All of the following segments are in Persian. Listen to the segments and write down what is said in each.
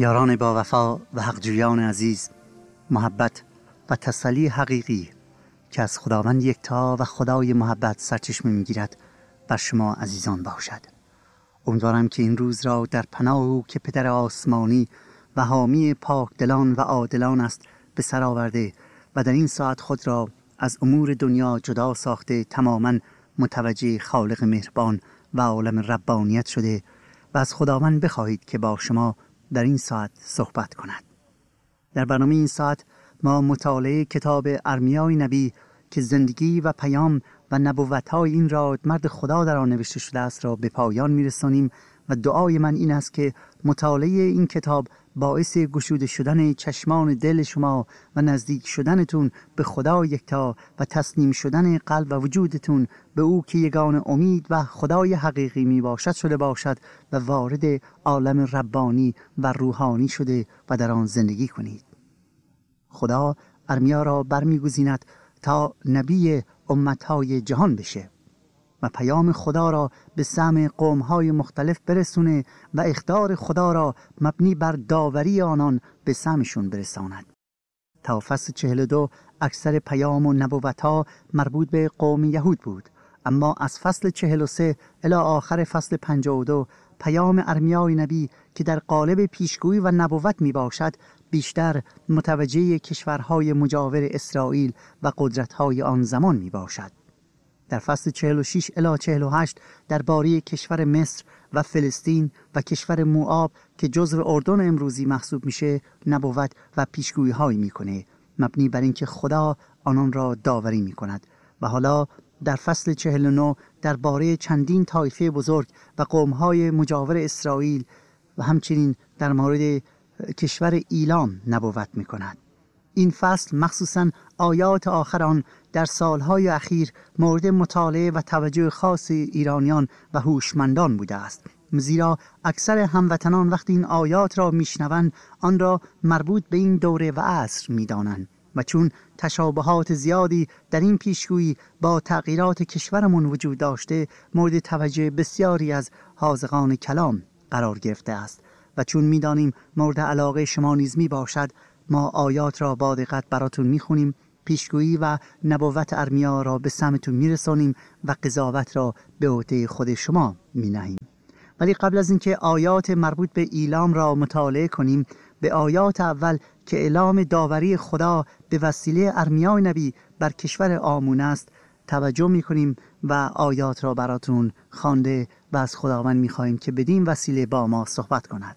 یاران با وفا و حقجویان عزیز، محبت و تسلی حقیقی که از خداوند یکتا و خدای محبت سرچشمه می‌گیرد بر شما عزیزان باشد. امیدوارم که این روز را در پناه او که پدر آسمانی و حامی پاکدلان و عادلان است به سر آورده و در این ساعت خود را از امور دنیا جدا ساخته تماماً متوجه خالق مهربان و عالم ربانیت شده و از خداوند بخواهید که با شما در این ساعت صحبت کند. در برنامه این ساعت ما مطالعه کتاب ارمیای نبی که زندگی و پیام و نبوت‌های این رادمرد خدا در آن نوشته شده است را به پایان می‌رسانیم و دعای من این است که مطالعه این کتاب باعث گشوده شدن چشمان دل شما و نزدیک شدنتون به خدا یکتا و تسلیم شدن قلب و وجودتون به او که یگان امید و خدای حقیقی می باشد شده باشد و وارد عالم ربانی و روحانی شده و در آن زندگی کنید. خدا ارمیا را برمیگزیند تا نبی امتهای جهان بشه و پیام خدا را به سمع قوم‌های مختلف برسونه و اخطار خدا را مبنی بر داوری آنان به سمعشون برساند. تا فصل 42 اکثر پیام و نبوت‌ها مربوط به قوم یهود بود، اما از فصل 43 الی آخر فصل 52 پیام ارمیای نبی که در قالب پیشگویی و نبوت می باشد بیشتر متوجه کشورهای مجاور اسرائیل و قدرت‌های آن زمان می باشد. در فصل 46 الی 48 درباره کشور مصر و فلسطین و کشور موآب که جزو اردن امروزی محسوب میشه نبوت و پیشگویی هایی میکنه مبنی بر اینکه خدا آنان را داوری میکند. و حالا در فصل 49 درباره چندین طایفه بزرگ و قوم‌های مجاور اسرائیل و همچنین در مورد کشور ایلام نبوت میکند. این فصل مخصوصاً آیات آخر آن در سالهای اخیر مورد مطالعه و توجه خاص ایرانیان و هوشمندان بوده است، زیرا اکثر هموطنان وقتی این آیات را میشنوند آن را مربوط به این دوره و عصر میدانند و چون تشابهات زیادی در این پیشگویی با تغییرات کشورمون وجود داشته مورد توجه بسیاری از حاذقان کلام قرار گرفته است و چون میدانیم مورد علاقه شما نیز می باشد ما آیات را با دقت براتون میخونیم، پیشگویی و نبوت ارمیا را به سمعتون میرسانیم و قضاوت را به عهده خود شما مینهیم. ولی قبل از اینکه آیات مربوط به ایلام را مطالعه کنیم، به آیات اول که اعلام داوری خدا به وسیله ارمیای نبی بر کشور آمون است توجه میکنیم و آیات را براتون خوانده و از خداوند میخواهیم که بدین وسیله با ما صحبت کند.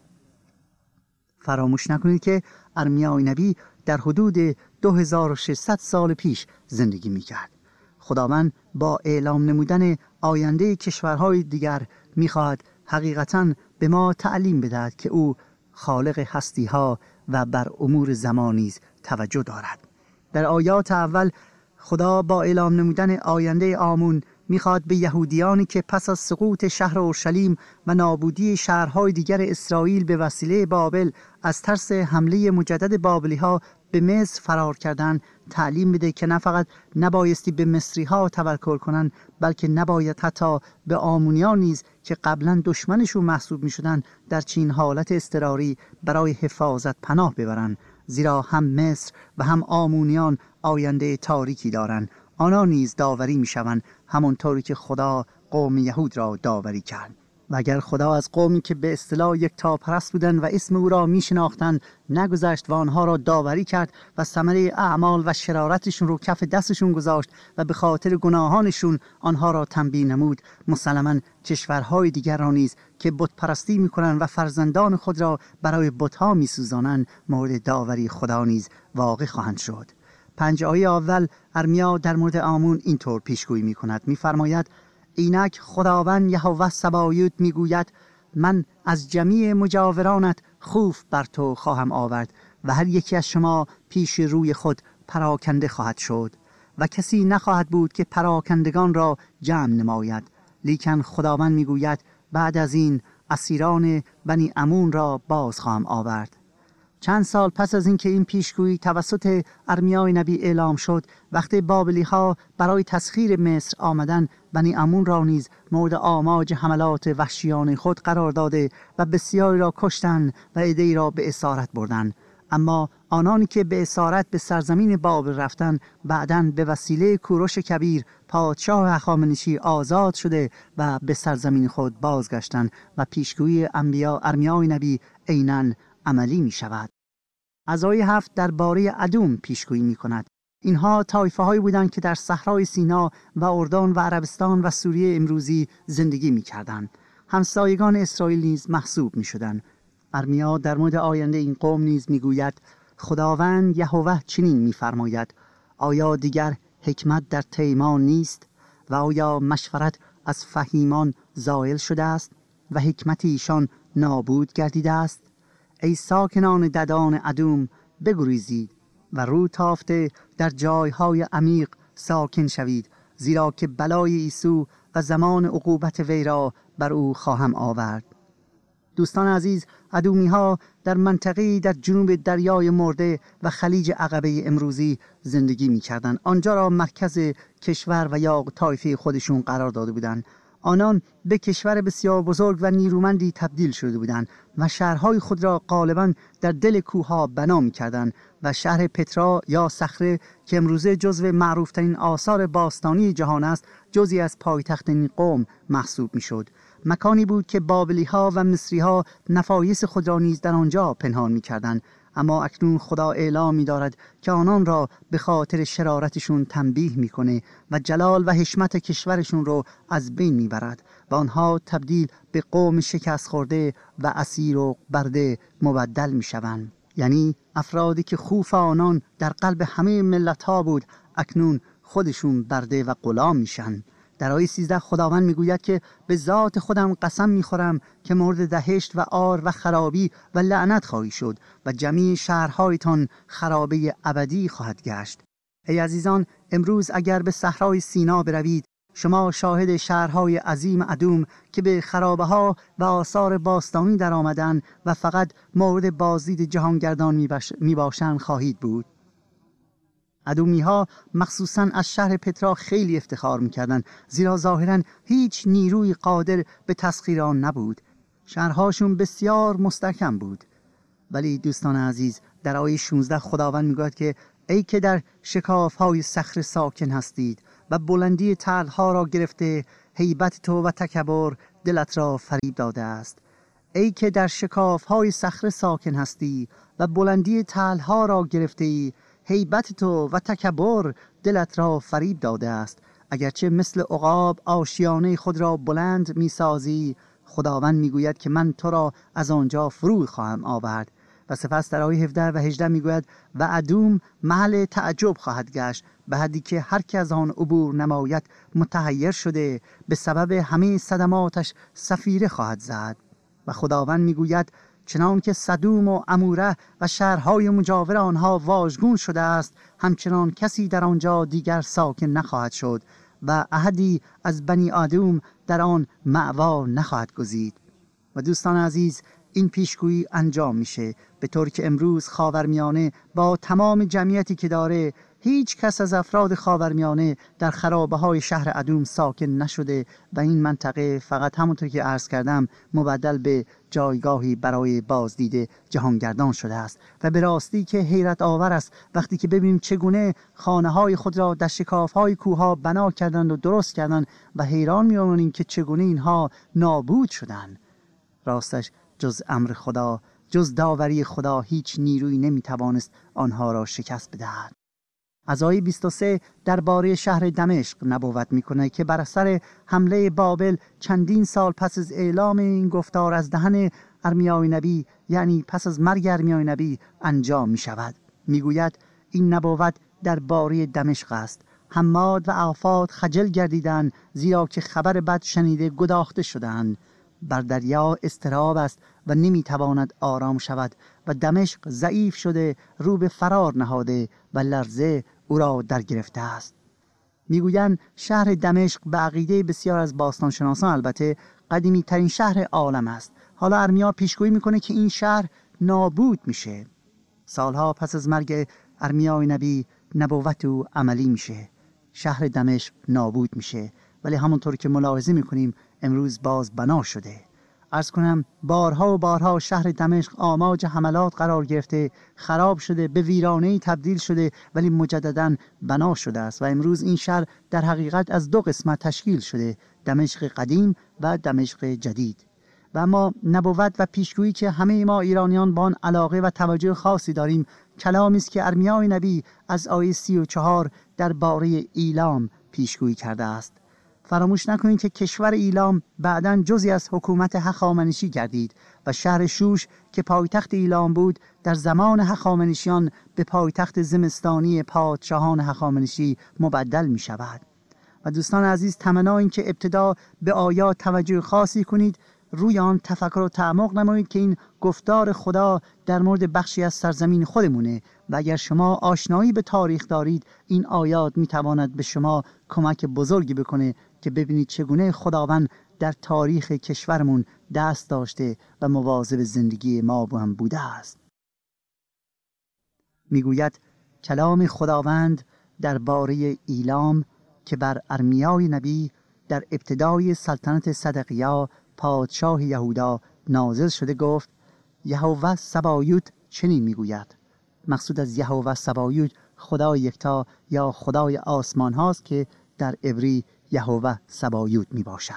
فراموش نکنید که ارمیای نبی در حدود 2600 سال پیش زندگی میکرد. خداوند با اعلام نمودن آینده کشورهای دیگر میخواهد حقیقتاً به ما تعلیم بدهد که او خالق هستیها و بر امور زمان نیز توجه دارد. در آیات اول خدا با اعلام نمودن آینده آمون میخواد به یهودیانی که پس از سقوط شهر اورشلیم و نابودی شهرهای دیگر اسرائیل به وسیله بابل از ترس حمله مجدد بابلی ها به مصر فرار کردند تعلیم بده که نه فقط نبایستی به مصری ها توکل کنند بلکه نباید حتی به آمونیان نیز که قبلا دشمنشون محسوب می شدن در چین حالت اضطراری برای حفاظت پناه ببرند، زیرا هم مصر و هم آمونیان آینده تاریکی دارند. آنها نیز داوری می شوند همانطوری که خدا قوم یهود را داوری کرد. و اگر خدا از قومی که به اصطلاح یکتاپرست بودند و اسم او را می شناختند نگذشت و آنها را داوری کرد و ثمره اعمال و شرارتشون رو کف دستشون گذاشت و به خاطر گناهانشون آنها را تنبیه نمود، مسلماً کشورهای دیگر را نیز که بت پرستی می کنند و فرزندان خود را برای بت‌ها می سوزانند مورد داوری خدا نیز واقع خواهند شد. 5 آیه اول ارمیا در مورد آمون اینطور پیشگویی می کند، می فرماید اینک خداوند یهوه سبایوت می گوید من از جمیع مجاورانت خوف بر تو خواهم آورد و هر یکی از شما پیش روی خود پراکنده خواهد شد و کسی نخواهد بود که پراکندگان را جمع نماید. لیکن خداوند می گوید بعد از این اسیران بنی عمون را باز خواهم آورد. چند سال پس از اینکه این پیشگویی توسط ارمیای نبی اعلام شد، وقتی بابلی‌ها برای تسخیر مصر آمدن، بنی امون را نیز مورد آماج حملات وحشیانه خود قرار داده و بسیاری را کشتند و عده‌ای را به اسارت بردند. اما آنانی که به اسارت به سرزمین بابل رفتند، بعداً به وسیله کوروش کبیر پادشاه هخامنشی آزاد شده و به سرزمین خود بازگشتند و پیشگویی ارمیای نبی عیناً عملی می شود. از آیه 7 درباره ادوم پیشگویی می کند. اینها طایفه هایی بودند که در صحرای سینا و اردن و عربستان و سوریه امروزی زندگی می کردند. همسایگان اسرائیل نیز محسوب می شدند. ارمیا در مورد آینده این قوم نیز می گوید خداوند یهوه چنین می فرماید: آیا دیگر حکمت در تیمان نیست و آیا مشورت از فهیمان زائل شده است و حکمت ایشان نابود گردیده است؟ ای ساکنان ددان ادوم، بگریزید و رو تافته در جایهای عمیق ساکن شوید، زیرا که بلای عیسی و زمان عقوبت وی را بر او خواهم آورد. دوستان عزیز، ادومی ها در منطقه‌ای در جنوب دریای مرده و خلیج عقبه امروزی زندگی می کردند. آنجا را مرکز کشور و یا طایفه خودشون قرار داده بودند. آنان به کشور بسیار بزرگ و نیرومندی تبدیل شده بودند و شهرهای خود را غالباً در دل کوهها بنا می‌کردند و شهر پترا یا صخره که امروزه جزو معروفترین آثار باستانی جهان است، جزئی از پایتخت این قوم محسوب می‌شد. مکانی بود که بابلی‌ها و مصری‌ها نفایس خود را نیز در آنجا پنهان می‌کردند. اما اکنون خدا اعلام می‌دارد که آنان را به خاطر شرارتشون تنبیه می‌کنه و جلال و حشمت کشورشون رو از بین می‌برد و آنها تبدیل به قوم شکست خورده و اسیر و برده مبدل می‌شوند. یعنی افرادی که خوف آنان در قلب همه ملت‌ها بود، اکنون خودشون برده و غلام میشن. در آیه 13 خداوند میگوید که به ذات خودم قسم میخورم که مورد دهشت و عار و خرابی و لعنت خواهی شد و جمیع شهرهایتان خرابه ابدی خواهد گشت. ای عزیزان، امروز اگر به صحرای سینا بروید، شما شاهد شهرهای عظیم ادوم که به خرابه ها و آثار باستانی در آمدن و فقط مورد بازدید جهانگردان میباشند خواهید بود. ادومی ها مخصوصاً از شهر پترا خیلی افتخار میکردند، زیرا ظاهراً هیچ نیروی قادر به تسخیر آن نبود. شهرهاشون بسیار مستحکم بود. ولی دوستان عزیز، در آیه 16 خداوند میگوید که ای که در شکاف‌های صخره ساکن هستید و بلندی تل‌ها را گرفته، هیبت تو و تکبر دلت را فریب داده است. ای که در شکاف‌های صخره ساکن هستی و بلندی تل‌ها را گرفته، هیبت تو و تکبر دلت را فریب داده است. اگرچه مثل عقاب آشیانه خود را بلند می‌سازی، خداوند میگوید که من تو را از آنجا فرو خواهم آورد. و سپس در آیه 17 و 18 میگوید و ادوم محل تعجب خواهد گشت، به حدی که هر که از آن عبور نماید متحیر شده، به سبب همه صدماتش صفیره خواهد زد. و خداوند میگوید چنان که سدوم و اموره و شهرهای مجاور آنها واژگون شده است، همچنان کسی در آنجا دیگر ساکن نخواهد شد و احدی از بنی آدم در آن مأوا نخواهد گزید. و دوستان عزیز، این پیشگویی انجام میشه، به طور که امروز خاورمیانه با تمام جمعیتی که داره، هیچ کس از افراد خاورمیانه در خرابه های شهر ادوم ساکن نشده و این منطقه فقط همونطور که عرض کردم مبدل به جایگاهی برای بازدید جهانگردان شده است. و به راستی که حیرت آور است وقتی که ببینیم چگونه خانه های خود را در شکاف های کوه ها بنا کردند و درست کردند و حیران می‌مانیم که چگونه اینها نابود شدند. راستش جز امر خدا، جز داوری خدا، هیچ نیرویی نمیتوانست آنها را شکست بدهد. از آیه 23 درباره شهر دمشق نبوت میکنه که بر اثر حمله بابل چندین سال پس از اعلام این گفتار از دهن ارمیای نبی، یعنی پس از مرگ ارمیای نبی، انجام میشود. میگوید این نبوت درباره دمشق است. حماد و آفات خجل گردیدند، زیرا که خبر بد شنیده گداخته شدند. بر دریا اضطراب است و نمیتواند آرام شود و دمشق ضعیف شده، رو به فرار نهاده و لرزه او را در گرفته است. میگویند شهر دمشق به عقیده بسیار از باستانشناسان البته قدیمی ترین شهر عالم است. حالا ارمیا پیشگویی میکنه که این شهر نابود میشه. سالها پس از مرگ ارمیای نبی نبوت او عملی میشه. شهر دمشق نابود میشه، ولی همونطور که ملاحظه میکنیم امروز باز بنا شده. عرض کنم بارها و بارها شهر دمشق آماج حملات قرار گرفته، خراب شده، به ویرانه‌ای تبدیل شده، ولی مجدداً بنا شده است و امروز این شهر در حقیقت از دو قسمت تشکیل شده، دمشق قدیم و دمشق جدید. و اما نبوت و پیشگویی که همه ما ایرانیان با آن علاقه و توجه خاصی داریم، کلامی است که ارمیای نبی از آیه 34 درباره ایلام پیشگویی کرده است. فراموش نکنید که کشور ایلام بعداً جزئی از حکومت هخامنشی گردید و شهر شوش که پایتخت ایلام بود در زمان هخامنشیان به پایتخت زمستانی پادشاهان هخامنشی مبدل می شود. و دوستان عزیز، تمنا این که ابتدا به آیات توجه خاصی کنید، روی آن تفکر و تعمق نمایید که این گفتار خدا در مورد بخشی از سرزمین خودمونه و اگر شما آشنایی به تاریخ دارید این آیات میتواند به شما کمک بزرگی بکنه که ببینید چگونه خداوند در تاریخ کشورمون دست داشته و مواظب زندگی ما هم بوده است. میگوید کلام خداوند درباره ایلام که بر ارمیای نبی در ابتدای سلطنت صدقیا پادشاه یهودا نازل شده گفت: یهوه سبایوت چنین میگوید. مقصود از یهوه سبایوت خدای یکتا یا خدای آسمان هاست که در عبری یهوه سبایوت می باشد.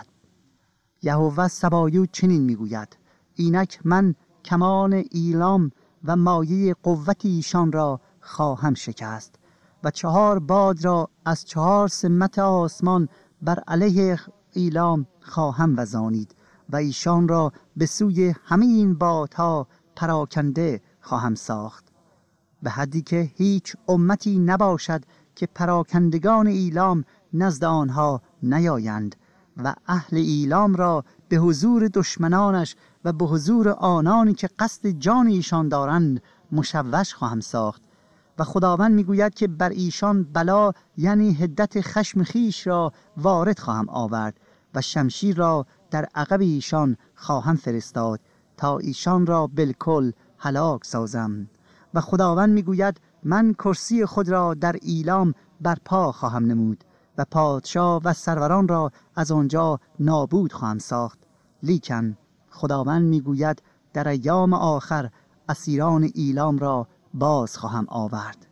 یهوه سبایوت چنین میگوید: اینک من کمان ایلام و مایه قوت ایشان را خواهم شکست و 4 باد را از 4 سمت آسمان بر علیه ایلام خواهم وزانید و ایشان را به سوی همه این بادها پراکنده خواهم ساخت، به حدی که هیچ امتی نباشد که پراکندگان ایلام نزد آنها نیایند و اهل ایلام را به حضور دشمنانش و به حضور آنانی که قصد جان ایشان دارند مشوش خواهم ساخت. و خداوند میگوید که بر ایشان بلا یعنی حدت خشم خیش را وارد خواهم آورد و شمشیر را در عقب ایشان خواهم فرستاد تا ایشان را بالکل هلاک سازم. و خداوند میگوید من کرسی خود را در ایلام برپا خواهم نمود و پادشاه و سروران را از آنجا نابود خواهم ساخت. لیکن خداوند میگوید در ایام آخر اسیران ایلام را باز خواهم آورد.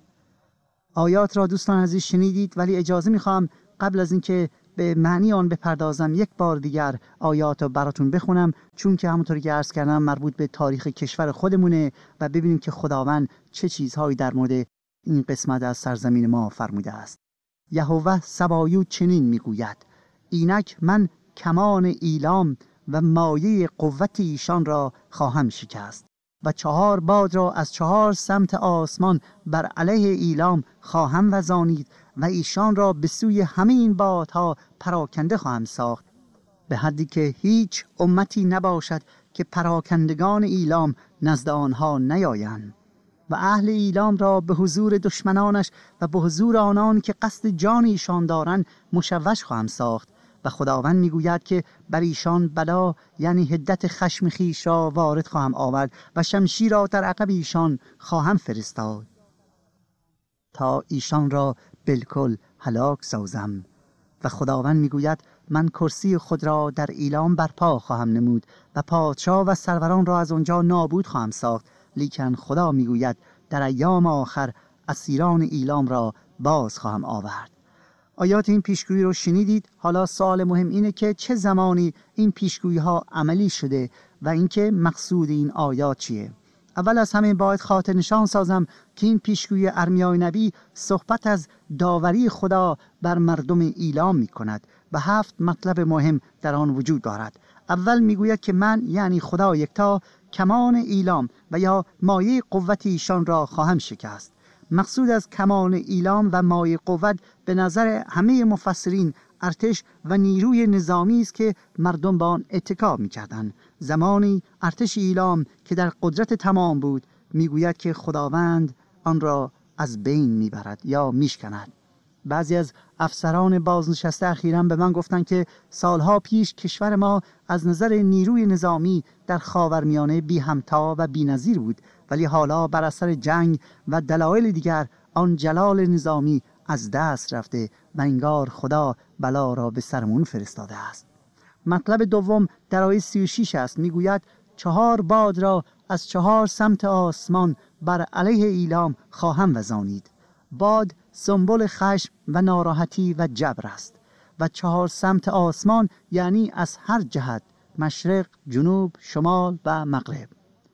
آیات را دوستان عزیز شنیدید، ولی اجازه میخوام قبل از اینکه به معنی آن بپردازم یک بار دیگر آیات رو براتون بخونم، چون که همونطوری که عرض کردم مربوط به تاریخ کشور خودمونه و ببینیم که خداوند چه چیزهایی در مورد این قسمت از سرزمین ما فرموده است. یهوه سبایوت چنین میگوید: اینک من کمان ایلام و مایه قوت ایشان را خواهم شکست و 4 باد را از 4 سمت آسمان بر علیه ایلام خواهم وزانید و ایشان را به سوی همه این بادها پراکنده خواهم ساخت، به حدی که هیچ امتی نباشد که پراکندگان ایلام نزد آنها نیایند و اهل ایلام را به حضور دشمنانش و به حضور آنان که قصد جان ایشان دارند مشوش خواهم ساخت. و خداوند میگوید که بر ایشان بلا یعنی حدت خشم خیش را وارد خواهم آورد و شمشیر را در عقب ایشان خواهم فرستاد تا ایشان را بالکل هلاک سازم. و خداوند میگوید من کرسی خود را در ایلام برپا خواهم نمود و پادشاه و سروران را از آنجا نابود خواهم ساخت. لیکن خدا میگوید در ایام آخر اسیران ایلام را باز خواهم آورد. آیات این پیشگویی رو شنیدید. حالا سوال مهم اینه که چه زمانی این پیشگویی ها عملی شده و اینکه مقصود این آیات چیه؟ اول از همه باید خاطر نشان سازم که این پیشگویی ارمیای نبی صحبت از داوری خدا بر مردم ایلام می کند و 7 مطلب مهم در آن وجود دارد. اول میگوید که من یعنی خدا یکتا کمان ایلام و یا مایه قوت ایشان را خواهم شکست. مقصود از کمان ایلام و مایه قوت به نظر همه مفسرین ارتش و نیروی نظامی است که مردم با آن اتکا می‌کردند. زمانی ارتش ایلام که در قدرت تمام بود میگوید که خداوند آن را از بین میبرد یا میشکند. بعضی از افسران بازنشسته اخیراً به من گفتن که سالها پیش کشور ما از نظر نیروی نظامی در خاورمیانه بی همتا و بی‌نظیر بود، ولی حالا بر اثر جنگ و دلایل دیگر آن جلال نظامی از دست رفته و انگار خدا بلا را به سرمون فرستاده است. مطلب دوم در آیه 36 است. میگوید 4 باد را از 4 سمت آسمان بر علیه ایلام خواهم وزانید. باد سمبل خشم و ناراحتی و جبر است و 4 سمت آسمان یعنی از هر جهت، مشرق، جنوب، شمال و مغرب.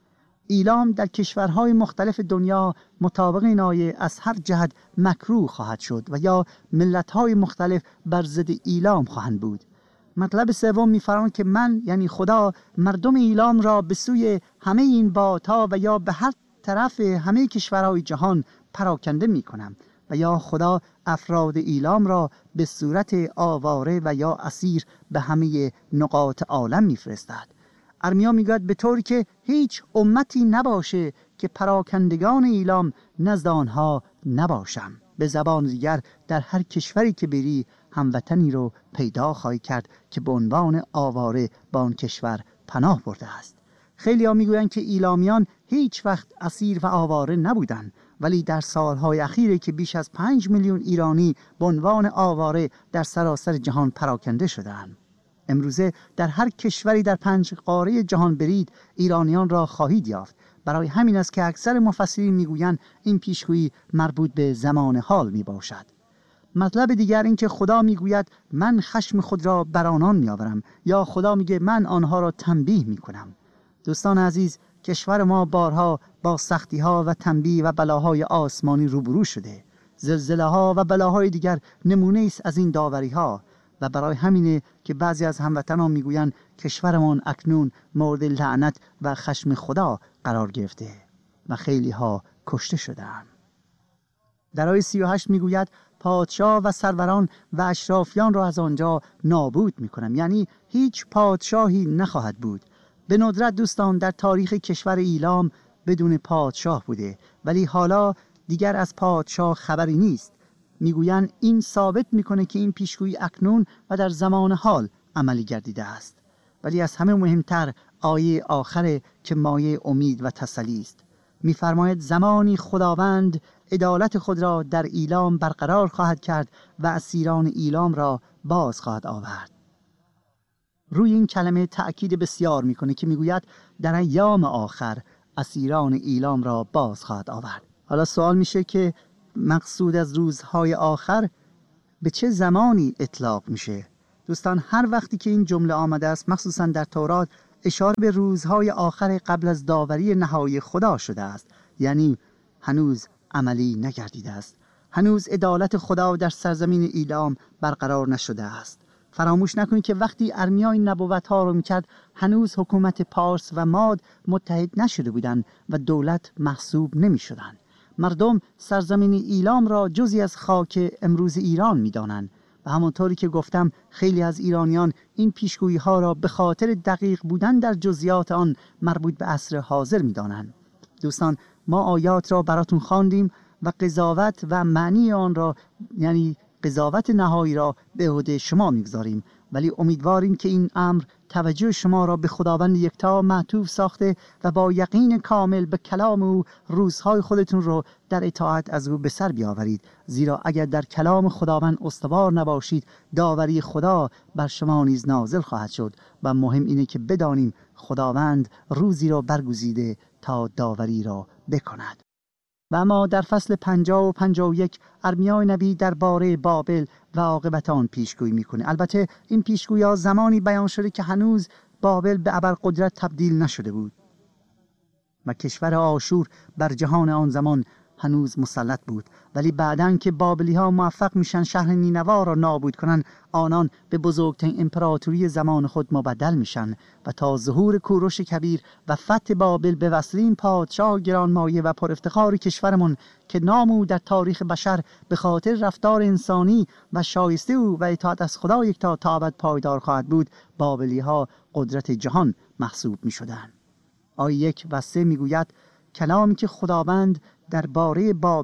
ایلام در کشورهای مختلف دنیا مطابق این آیه از هر جهت مکروه خواهد شد و یا ملت‌های مختلف بر ضد ایلام خواهند بود. مطلب سوم می‌فرماید که من یعنی خدا مردم ایلام را به سوی همه این بادها و یا به هر طرف همه کشورهای جهان پراکنده می‌کنم و یا خدا افراد ایلام را به صورت آواره و یا اسیر به همه نقاط عالم می‌فرستد. ارمیا میگوید به طوری که هیچ امتی نباشه که پراکندگان ایلام نزد آنها نباشم. به زبان دیگر در هر کشوری که بری هموطنی رو پیدا خواهی کرد که به عنوان آواره به آن کشور پناه برده است. خیلی ها میگویند که ایلامیان هیچ وقت اسیر و آواره نبودند، ولی در سالهای اخیره که بیش از 5 میلیون ایرانی به عنوان آواره در سراسر جهان پراکنده شدند. امروزه در هر کشوری در 5 قاره جهان برید ایرانیان را خواهید یافت. برای همین است که اکثر مفسرین میگویند این پیشگویی مربوط به زمان حال می باشد. مطلب دیگر این که خدا میگوید من خشم خود را بر آنان میآورم، یا خدا میگه من آنها را تنبیه میکنم. دوستان عزیز، کشور ما بارها با سختی ها و تنبیه و بلاهای آسمانی روبرو شده. زلزله ها و بلاهای دیگر نمونه است از این داوری ها و برای همینه که بعضی از هموطنان میگویند کشورمان اکنون مورد لعنت و خشم خدا قرار گرفته و خیلی ها کشته شدند. در آیه 38 میگوید پادشاه و سروران و اشرافیان را از آنجا نابود میکنم، یعنی هیچ پادشاهی نخواهد بود. به ندرت دوستان در تاریخ کشور ایلام بدون پادشاه بوده، ولی حالا دیگر از پادشاه خبری نیست. میگویند این ثابت میکنه که این پیشگویی اکنون و در زمان حال عملی گردیده است. ولی از همه مهمتر آیه آخره که مایه امید و تسلی است. میفرماید زمانی خداوند عدالت خود را در ایلام برقرار خواهد کرد و اسیران ایلام را باز خواهد آورد. روی این کلمه تأکید بسیار میکنه که میگوید در ایام آخر اسیران ایلام را باز خواهد آورد. حالا سوال میشه که مقصود از روزهای آخر به چه زمانی اطلاق میشه؟ دوستان هر وقتی که این جمله آمده است، مخصوصا در تورات، اشاره به روزهای آخر قبل از داوری نهایی خدا شده است، یعنی هنوز عملی نگردیده است. هنوز عدالت خدا در سرزمین ایلام برقرار نشده است. فراموش نکنید که وقتی ارمیا این نبوت‌ها رو میکرد هنوز حکومت پارس و ماد متحد نشده بودند و دولت محسوب نمیشدند. مردم سرزمین ایلام را جزئی از خاک امروز ایران میدانند و همانطوری که گفتم خیلی از ایرانیان این پیشگویی ها را به خاطر دقیق بودن در جزئیات آن مربوط به عصر حاضر میدانند. دوستان ما آیات را براتون خواندیم و قضاوت و معنی آن را یعنی قضاوت نهایی را به عهده شما میگذاریم، ولی امیدواریم که این امر توجه شما را به خداوند یکتا معطوف ساخته و با یقین کامل به کلام او روزهای خودتون رو در اطاعت از او به سر بیاورید، زیرا اگر در کلام خداوند استوار نباشید داوری خدا بر شما نیز نازل خواهد شد و مهم اینه که بدانیم خداوند روزی را برگزیده تا داوری را بکند. و اما در فصل 50 و 51 ارمیا نبی درباره بابل و عاقبت آن پیشگویی میکنه. البته این پیشگویی‌ها زمانی بیان شده که هنوز بابل به ابرقدرت تبدیل نشده بود و کشور آشور بر جهان آن زمان هنوز مسلط بود، ولی بعداً که بابلی ها موفق میشن شهر نینوا را نابود کنن، آنان به بزرگترین امپراتوری زمان خود مبدل میشن و تا ظهور کوروش کبیر و فتح بابل به وسیله این پادشاه گرانمایه و پر افتخار کشورمون که نام او در تاریخ بشر به خاطر رفتار انسانی و شایسته او و اطاعت از خدا یکتا تا ابد پایدار خواهد بود، بابلی ها قدرت جهان محسوب میشدند. آیه 1 و 3 میگوید کلامی که خداوند درباره بابل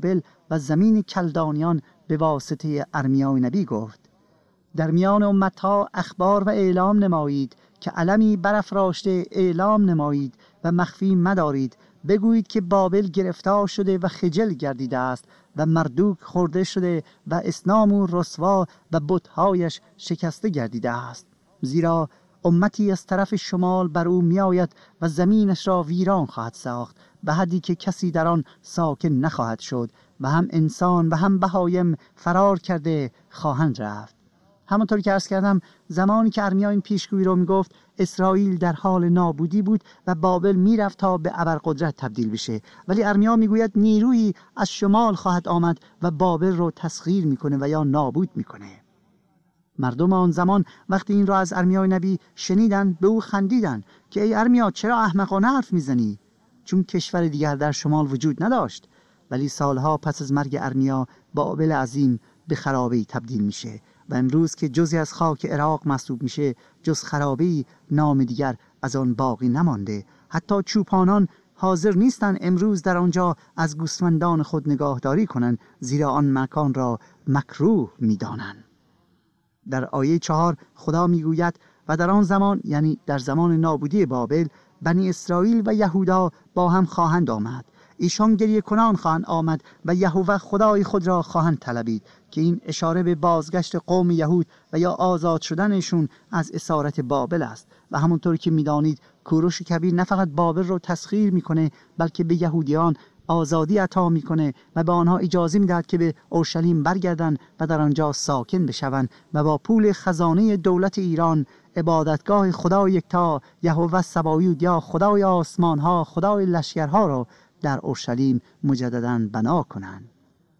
و زمین کلدانیان به واسطه ارمیای نبی گفت: در میان امتها اخبار و اعلام نمایید که علمی برافراشته اعلام نمایید و مخفی مدارید. بگویید که بابل گرفتار شده و خجل گردیده است و مردوک خورده شده و اصنام او رسوا و بت‌هایش شکسته گردیده است. زیرا امتی از طرف شمال بر او می آید و زمینش را ویران خواهد ساخت به حدی که کسی در آن ساکن نخواهد شد و هم انسان و هم بهایم فرار کرده خواهند رفت. همونطور که عرض کردم، زمانی که ارمیا این پیشگویی رو میگفت، اسرائیل در حال نابودی بود و بابل میرفت تا به ابرقدرت تبدیل بشه. ولی ارمیا میگوید نیرویی از شمال خواهد آمد و بابل رو تسخیر میکنه و یا نابود میکنه. مردم آن زمان وقتی این را از ارمیای نبی شنیدن به او خندیدن که ای ارمیا، چرا احمقانه حرف میزنی؟ چون کشور دیگر در شمال وجود نداشت. ولی سالها پس از مرگ ارمیا بابل عظیم به خرابه‌ای تبدیل میشه و امروز که جزئی از خاک عراق محسوب میشه، جز خرابه‌ای نام دیگر از آن باقی نمانده. حتی چوپانان حاضر نیستن امروز در آنجا از گوسفندان خود نگاهداری کنند، زیرا آن مکان را مکروه میدانند. در آیه 4 خدا میگوید: و در آن زمان، یعنی در زمان نابودی بابل، بنی اسرائیل و یهودا با هم خواهند آمد. ایشان گریه کنان خواهند آمد و یهوه خدای خود را خواهند طلبید، که این اشاره به بازگشت قوم یهود و یا آزاد شدنشون از اسارت بابل است. و همونطور که میدانید، کوروش کبیر نه فقط بابل رو تسخیر میکنه، بلکه به یهودیان آزادی عطا میکنه و به آنها اجازه میدهد که به اورشلیم برگردند و در آنجا ساکن بشوند و با پول خزانه دولت ایران عبادتگاه خدای یکتا یهوه سبایوت یا خدای آسمان ها، خدای لشکرها را در اورشلیم مجدداً بنا کنند.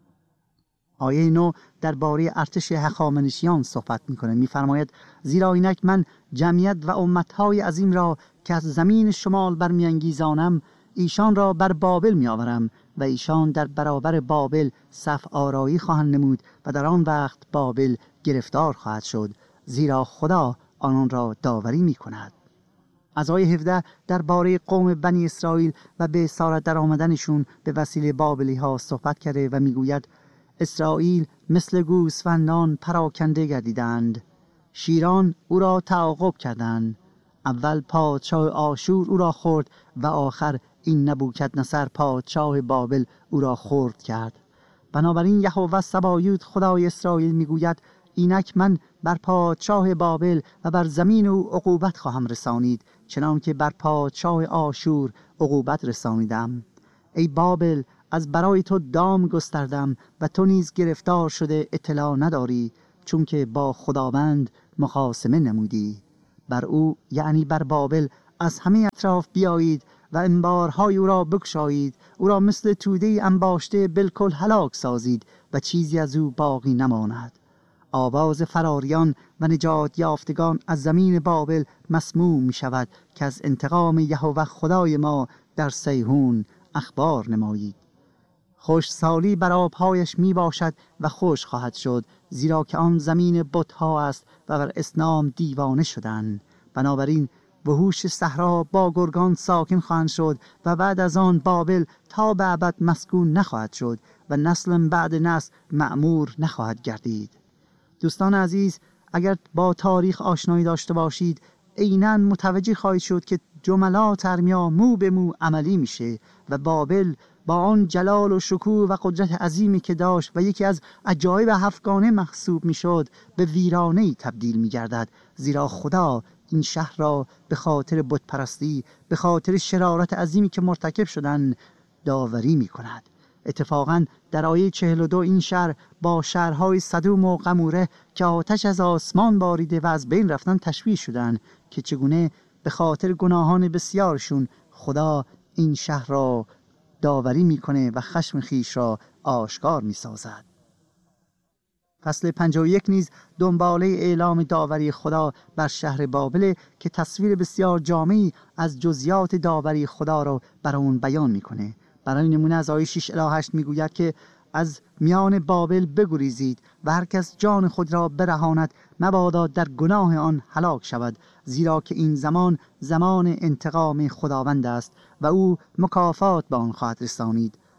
آیه 9 درباره ارتش هخامنشیان صحبت میکنه. میفرماید: زیرا اینک من جمعیت و امتهای عظیم را که از زمین شمال برمیانگیزانم، ایشان را بر بابل میآورم و ایشان در برابر بابل صف آرایی خواهند نمود و در آن وقت بابل گرفتار خواهد شد، زیرا خدا آنان را داوری میکند. از آیه 17 درباره قوم بنی اسرائیل و به اسارت در آمدنشون به وسیله بابلی ها صحبت کرده و میگوید: اسرائیل مثل گوسفندان پراکنده گردیدند، شیران او را تعاقب کردند. اول پادشاه آشور او را خورد و آخر این نبوکدنصر پادشاه بابل او را خورد کرد. بنابراین یهوه سبایوت خدای اسرائیل میگوید: اینک من بر پادشاه بابل و بر زمین او عقوبت خواهم رسانید، چنان که بر پادشاه آشور عقوبت رسانیدم. ای بابل، از برای تو دام گستردم و تو نیز گرفتار شده اطلاع نداری، چون که با خداوند مخاصمه نمودی. بر او، یعنی بر بابل، از همه اطراف بیایید و انبارهای او را بگشایید، او را مثل توده انباشته بالکل هلاک سازید و چیزی از او باقی نماند. آواز فراریان و نجات یافتگان از زمین بابل مسموع می شود که از انتقام یهوه خدای ما در سیهون اخبار نمایید. خوش سالی بر آبهایش می باشد و خوش خواهد شد، زیرا که آن زمین بتها است و بر اصنام دیوانه شدند. بنابراین وحوش صحرا با گرگان ساکن خواهند شد و بعد از آن بابل تا به ابد مسکون نخواهد شد و نسل بعد نسل معمور نخواهد گردید. دوستان عزیز، اگر با تاریخ آشنایی داشته باشید، عیناً متوجه خواهید شد که جملات ارمیا مو به مو عملی میشه و بابل با آن جلال و شکوه و قدرت عظیمی که داشت و یکی از عجایب هفتگانه محسوب میشد، به ویرانه‌ای تبدیل میگردد، زیرا خدا این شهر را به خاطر بتپرستی، به خاطر شرارت عظیمی که مرتکب شدن، داوری میکند. اتفاقاً در آیه 42 این شهر با شهرهای سدوم و قموره که آتش از آسمان باریده و از بین رفتن تشبیه شدند که چگونه به خاطر گناهان بسیارشون خدا این شهر را داوری میکنه و خشم خیش را آشکار میسازد. فصل 51 نیز دنباله اعلام داوری خدا بر شهر بابل که تصویر بسیار جامعی از جزئیات داوری خدا را بر اون بیان میکنه. برای نمونه از آیه 6 الی 8 میگوید که از میان بابل بگریزید و هر کس جان خود را برهاند مبادا در گناه آن هلاک شود، زیرا که این زمان زمان انتقام خداوند است و او مکافات به آن خواهد رسانید.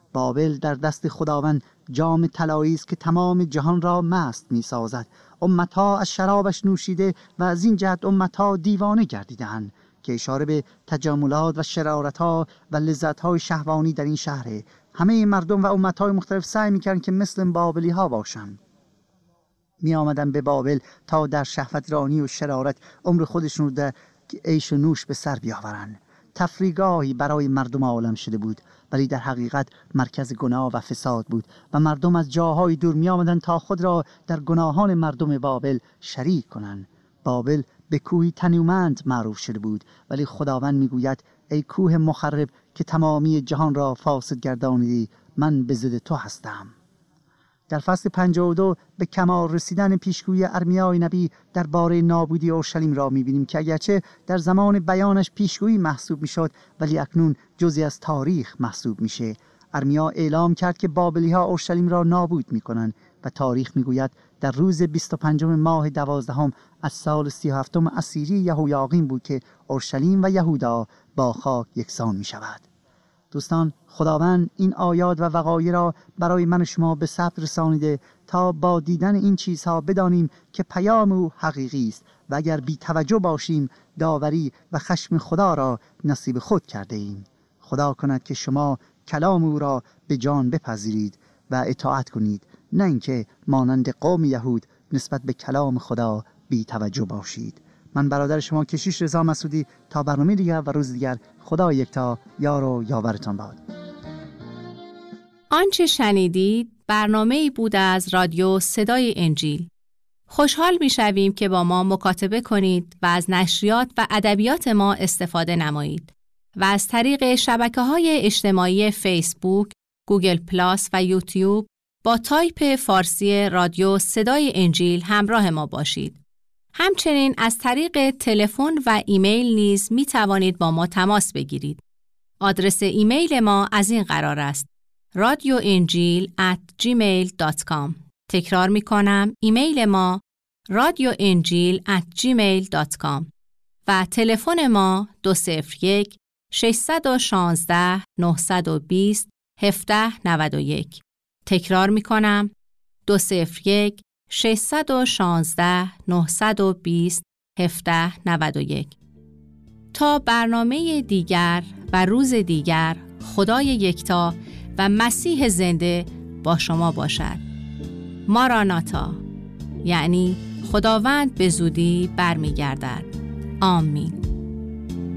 بابل در دست خداوند جام طلایی است که تمام جهان را مست می‌سازد. امت‌ها از شرابش نوشیده و از این جهت امت‌ها دیوانه گردیدند، که اشاره به تجاملات و شرارت‌ها و لذت‌های شهوانی در این شهره. همه مردم و امت‌های مختلف سعی می‌کردند که مثل بابلی‌ها باشند. می آمدن به بابل تا در شهوت رانی و شرارت عمر خودشون رو در عیش و نوش به سر بیاورند. تفریحگاهی برای مردم عالم شده بود، ولی در حقیقت مرکز گناه و فساد بود و مردم از جاهای دور می آمدن تا خود را در گناهان مردم بابل شریک کنند. بابل به کوهی تنومند معروف شده بود، ولی خداوند می گوید ای کوه مخرب که تمامی جهان را فاسد گردانیدی، من به ضد تو هستم. در فصل 52 به کمال رسیدن پیشگویی ارمیای نبی درباره نابودی اورشلیم را می‌بینیم که اگرچه در زمان بیانش پیشگویی محسوب می‌شد، ولی اکنون جزئی از تاریخ محسوب میشه. ارمیا اعلام کرد که بابلی‌ها اورشلیم را نابود می‌کنند و تاریخ می‌گوید در روز 25 ماه 12 از سال 37 اسیری یهویاقیم بود که اورشلیم و یهودا با خاک یکسان می‌شود. دوستان، خداوند این آیات و وقایع را برای من و شما به ثبت رسانیده تا با دیدن این چیزها بدانیم که پیام او حقیقی است و اگر بی توجه باشیم داوری و خشم خدا را نصیب خود کرده ایم. خدا کند که شما کلام او را به جان بپذیرید و اطاعت کنید، نه اینکه مانند قوم یهود نسبت به کلام خدا بی توجه باشید. من برادر شما کشیش رضا مسعودی تا برنامه دیگر و روز دیگر، خدا یکتا یار و یاورتان باد. آنچه شنیدید برنامه‌ای بود از رادیو صدای انجیل. خوشحال می‌شویم که با ما مکاتبه کنید و از نشریات و ادبیات ما استفاده نمایید و از طریق شبکه‌های اجتماعی فیسبوک، گوگل پلاس و یوتیوب با تایپ فارسی رادیو صدای انجیل همراه ما باشید. همچنین از طریق تلفن و ایمیل نیز می توانید با ما تماس بگیرید. آدرس ایمیل ما از این قرار است: radioenjil@gmail.com. تکرار می کنم، ایمیل ما radioenjil@gmail.com و تلفن ما 201 616 920 1791. تکرار می کنم، 201 616 920 1791. تا برنامه دیگر و روز دیگر، خدای یکتا و مسیح زنده با شما باشد. ماراناتا، یعنی خداوند به زودی برمیگردد. آمین.